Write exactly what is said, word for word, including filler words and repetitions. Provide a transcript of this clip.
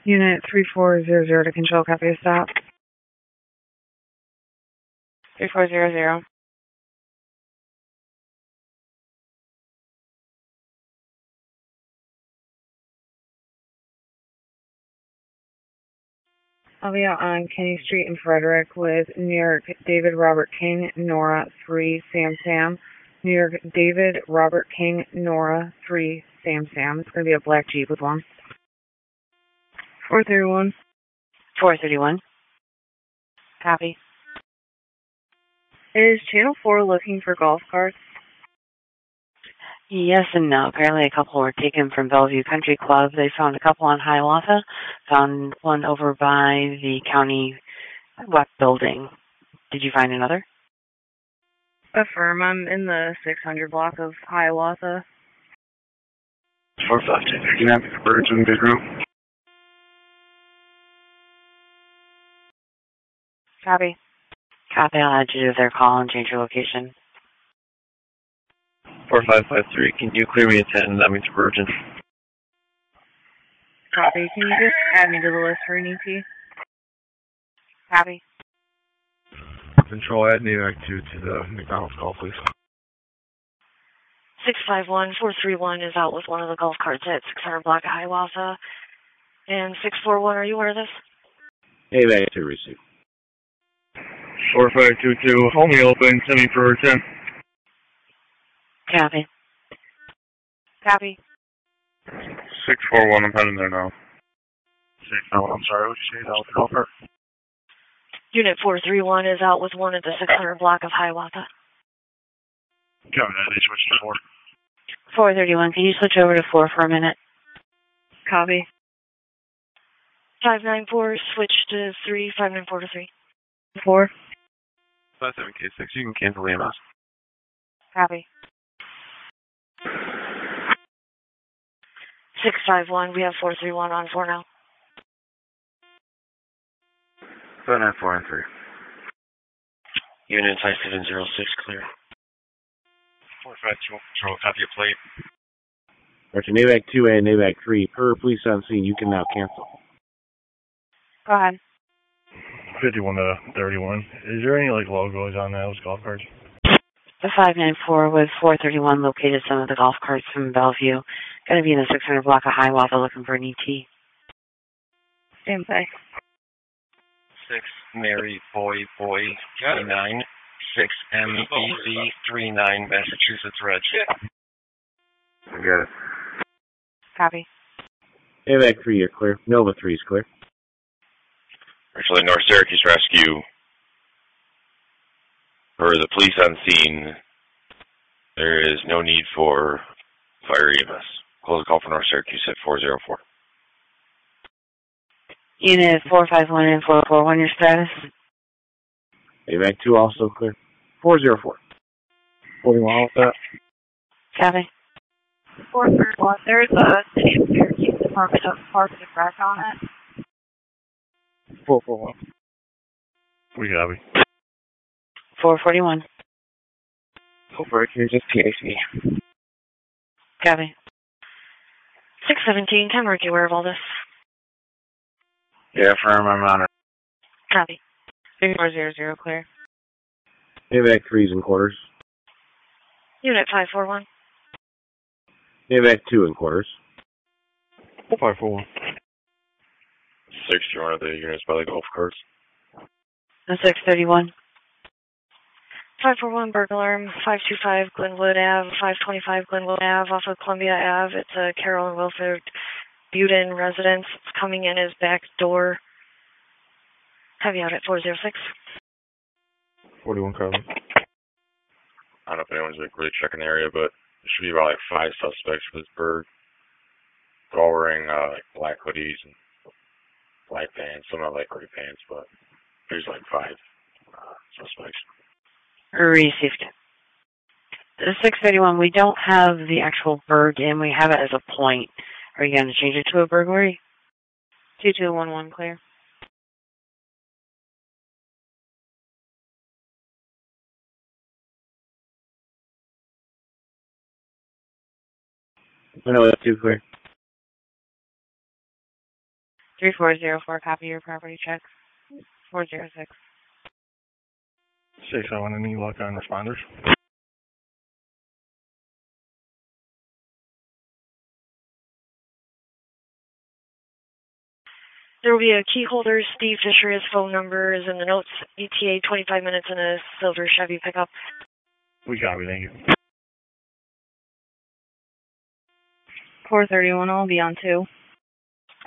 Unit three four zero zero to control, copy a stop. three four zero zero. I'll be out on Kenny Street in Frederick with New York David Robert King, Nora three, Sam Sam. New York David Robert King, Nora three, Sam Sam. It's going to be a black Jeep with one. four thirty-one. four thirty-one. Copy. Is Channel four looking for golf carts? Yes and no. Apparently a couple were taken from Bellevue Country Club. They found a couple on Hiawatha, found one over by the county web building. Did you find another? Affirm, I'm in the six hundred block of Hiawatha. four five two, picking up Birds in bedroom. Copy. Copy. I'll add you to their call and change your location. four five five three, can you clear me a ten? That means Virgin. Copy. Can you just add me to the list for an E T? Copy. Control, add NAVAC two to the McDonald's call, please. six five one four three one is out with one of the golf carts at six hundred block of Hiawatha. And six four one, are you aware of this? NAVAC two receive. four five two two, only open, send me for ten. Copy. Copy. six four one, I'm heading there now. six, oh, I'm sorry, what did you say? That was the golf cart? Unit four three one is out with one at the six hundred block of Hiawatha. Copy that, they switched to four. four thirty-one, can you switch over to four for a minute? Copy. five nine four, switch to three, five nine four to three. four. five seven K six, you can cancel E M S. Copy. six five one, we have four three one on four now. five nine four and three. Unit five seven zero six, clear. four five two, control, copy your plate. Roger, NAVAC two and NAVAC three, per police on scene, you can now cancel. Go ahead. fifty-one to thirty-one. Is there any, like, logos on those golf carts? The five nine four with four thirty-one located some of the golf carts from Bellevue. Going to be in the six hundred block of Hiawatha looking for an E T. Stand by. six, Mary, boy, boy, three nine. six, M E Z, three nine, Massachusetts Reg. I got it. Copy. NAVAC three, you're clear. Nova three is clear. Actually, North Syracuse Rescue, for the police on scene, there is no need for fire E M S. Close the call for North Syracuse at four zero four. Unit four five one and four four one, your status? NAVAC two also clear. four zero four. forty-one with that. Copy. four thirty-one, there's a City of Syracuse Department of Parks and Rec on it. four four one. We copy. four forty-one. Over here, just P A C. Copy. six seventeen, can Rick, you aware of all this? Yeah, firm, I'm on it. Copy. three four zero zero, clear. NAVAC three is in quarters. Unit five four one. NAVAC two in quarters. five four one. six, you're one of the units by the golf carts. The six thirty-one. five four one, burglar, five two five Glenwood Ave, five twenty-five Glenwood Ave off of Columbia Ave. It's a Carol and Wilford Buden residence. It's coming in his back door. Have you out at four zero six? forty-one copy. I don't know if anyone's like really checking the area, but there should be about like five suspects for this bird. They're all wearing uh, like black hoodies and black pants. Some have like gray pants, but there's like five uh, suspects. Received. The six thirty-one, we don't have the actual bird in. We have it as a point. Are you going to change it to a burglary? two two one one, clear. I know that's too clear. three four zero four, copy your property check. four zero six. six oh one, any luck on responders? There will be a key holder. Steve Fisher, his phone number is in the notes. E T A twenty-five minutes in a silver Chevy pickup. We copy, thank you. four thirty-one, I'll be on two.